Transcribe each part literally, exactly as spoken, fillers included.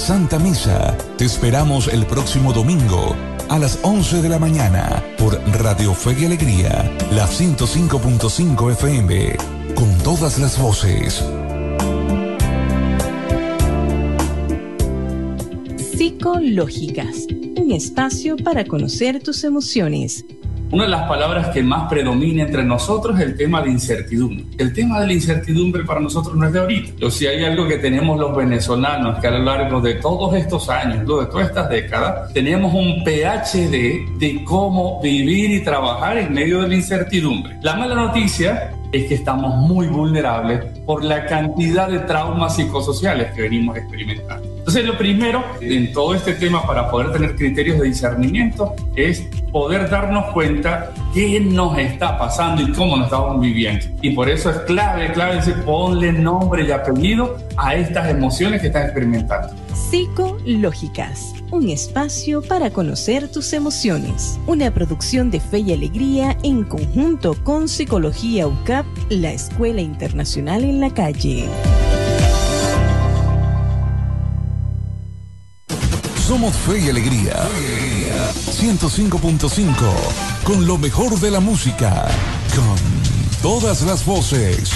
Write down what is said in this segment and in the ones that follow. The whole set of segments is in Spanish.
Santa Misa. Te esperamos el próximo domingo a las once de la mañana por Radio Fe y Alegría, la ciento cinco punto cinco F M, con todas las voces. Psicológicas, un espacio para conocer tus emociones. Una de las palabras que más predomina entre nosotros es el tema de incertidumbre. El tema de la incertidumbre para nosotros no es de ahorita. O si hay algo que tenemos los venezolanos, que a lo largo de todos estos años, de todas estas décadas, tenemos un P H D de cómo vivir y trabajar en medio de la incertidumbre. La mala noticia es que estamos muy vulnerables por la cantidad de traumas psicosociales que venimos experimentando. Entonces, lo primero en todo este tema para poder tener criterios de discernimiento es poder darnos cuenta qué nos está pasando y cómo nos estamos viviendo. Y por eso es clave, clave decir, ponle nombre y apellido a estas emociones que estás experimentando. Psicológicas, un espacio para conocer tus emociones. Una producción de Fe y Alegría en conjunto con Psicología U C A P, la Escuela Internacional en la Calle. Somos Fe y Alegría, ciento cinco punto cinco, con lo mejor de la música, con todas las voces.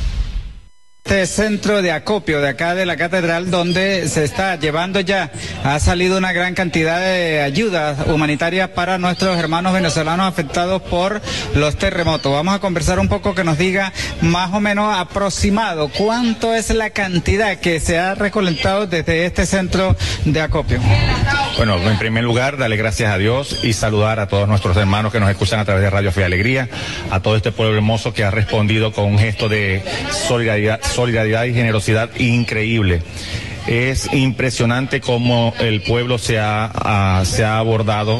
Este centro de acopio de acá de la catedral, donde se está llevando ya, ha salido una gran cantidad de ayudas humanitarias para nuestros hermanos venezolanos afectados por los terremotos. Vamos a conversar un poco, que nos diga más o menos aproximado cuánto es la cantidad que se ha recolectado desde este centro de acopio. Bueno, en primer lugar, darle gracias a Dios y saludar a todos nuestros hermanos que nos escuchan a través de Radio Fe y Alegría, a todo este pueblo hermoso que ha respondido con un gesto de solidaridad, solidaridad y generosidad increíble. Es impresionante cómo el pueblo se ha, a, se ha abordado,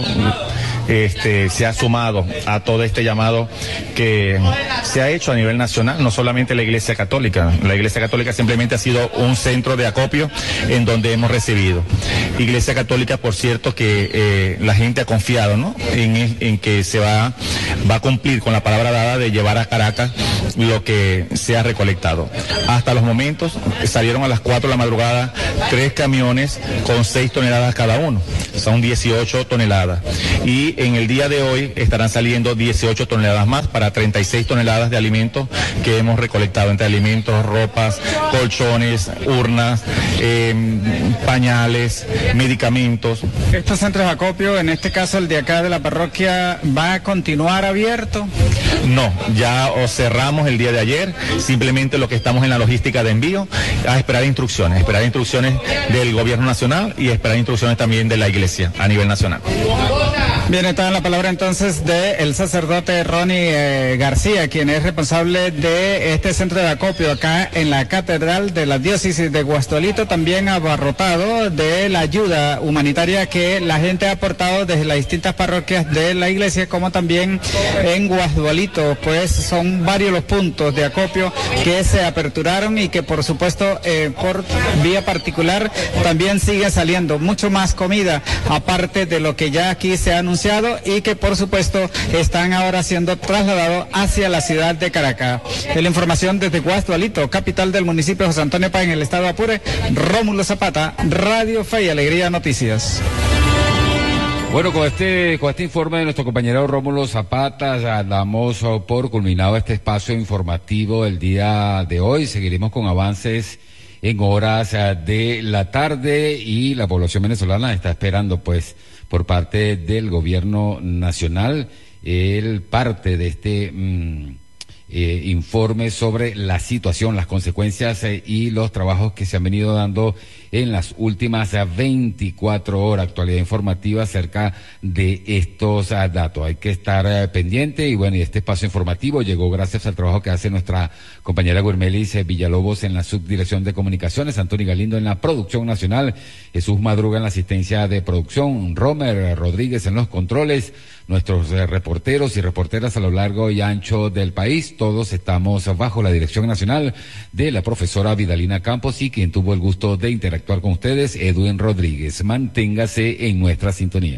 este, se ha sumado a todo este llamado que se ha hecho a nivel nacional, no solamente la Iglesia Católica. La Iglesia Católica simplemente ha sido un centro de acopio en donde hemos recibido. Iglesia Católica, por cierto, que eh, la gente ha confiado, ¿no?, en, en que se va, va a cumplir con la palabra dada de llevar a Caracas lo que se ha recolectado. Hasta los momentos salieron a las cuatro de la madrugada tres camiones con seis toneladas cada uno, son dieciocho toneladas, y en el día de hoy estarán saliendo dieciocho toneladas más para treinta y seis toneladas de alimentos que hemos recolectado, entre alimentos, ropas, colchones, urnas, eh, pañales, medicamentos. ¿Estos centros de acopio, en este caso el de acá de la parroquia, va a continuar abierto? No, ya os cerramos el día de ayer, simplemente lo que estamos en la logística de envío, a esperar instrucciones, esperar instrucciones del gobierno nacional y esperar instrucciones también de la iglesia a nivel nacional. Bien, está en la palabra entonces del sacerdote Ronnie eh, García, quien es responsable de este centro de acopio acá en la catedral de la diócesis de Guastolito, también abarrotado de la ayuda humanitaria que la gente ha aportado desde las distintas parroquias de la iglesia, como también en Guastolito. Pues son varios los puntos de acopio que se aperturaron y que por supuesto eh, por vía particular también sigue saliendo mucho más comida, aparte de lo que ya aquí se ha anunciado, y que por supuesto están ahora siendo trasladados hacia la ciudad de Caracas. De la información desde Guastolito, capital del municipio de José Antonio Páez, en el estado de Apure, Rómulo Zapata, Radio Fe y Alegría Noticias. Bueno, con este, con este informe de nuestro compañero Rómulo Zapata, ya damos por culminado este espacio informativo el día de hoy. Seguiremos con avances en horas de la tarde, y la población venezolana está esperando, pues, por parte del gobierno nacional, el parte de este mmm, eh, informe sobre la situación, las consecuencias eh, y los trabajos que se han venido dando en las últimas veinticuatro horas. Actualidad informativa acerca de estos uh, datos. Hay que estar uh, pendiente, y bueno, y este espacio informativo llegó gracias al trabajo que hace nuestra compañera Guermelis eh, Villalobos en la subdirección de comunicaciones, Antonio Galindo en la producción nacional, Jesús Madruga en la asistencia de producción, Romer Rodríguez en los controles, nuestros eh, reporteros y reporteras a lo largo y ancho del país. Todos estamos bajo la dirección nacional de la profesora Vidalina Campos, y quien tuvo el gusto de interactuar con ustedes, Edwin Rodríguez. Manténgase en nuestra sintonía.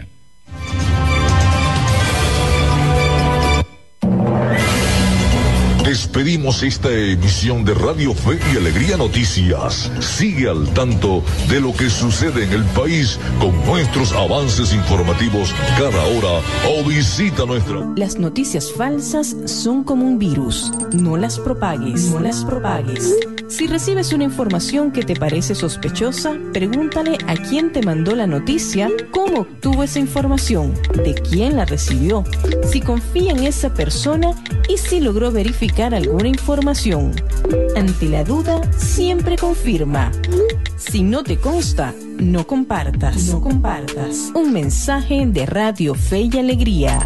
Despedimos esta emisión de Radio Fe y Alegría Noticias. Sigue al tanto de lo que sucede en el país con nuestros avances informativos cada hora o visita nuestra... Las noticias falsas son como un virus. No las propagues, no las propagues. Si recibes una información que te parece sospechosa, pregúntale a quién te mandó la noticia, cómo obtuvo esa información, de quién la recibió, si confía en esa persona y si logró verificar alguna información. Ante la duda, siempre confirma. Si no te consta, no compartas. No compartas. Un mensaje de Radio Fe y Alegría.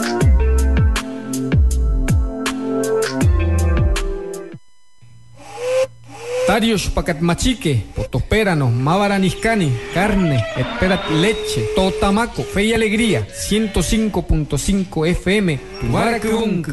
Tarios pacat machique, potopérano, mavaraniscani, carne, esperat leche, totamaco, Fe y Alegría, ciento cinco punto cinco F M, Tubaracrunk.